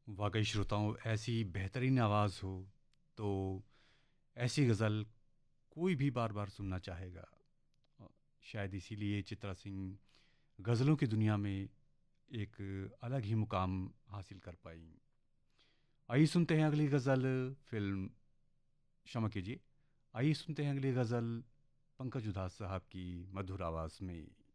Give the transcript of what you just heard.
वाकई श्रोताओं, ऐसी बेहतरीन आवाज़ हो तो ऐसी गज़ल कोई भी बार बार सुनना चाहेगा। अ, शायद इसीलिए चित्रा सिंह गज़लों की दुनिया में एक अलग ही मुकाम हासिल कर पाई। आइए सुनते हैं अगली गज़ल। फिल्म, क्षमा कीजिए, आइए सुनते हैं अगली गज़ल पंकज उधास साहब की मधुर आवाज़ में।